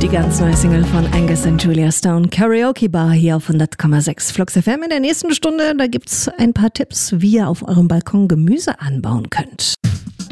Die ganz neue Single von Angus und Julia Stone, Karaoke Bar, hier auf 100,6 Flux FM. In der nächsten Stunde, da gibt's ein paar Tipps, wie ihr auf eurem Balkon Gemüse anbauen könnt.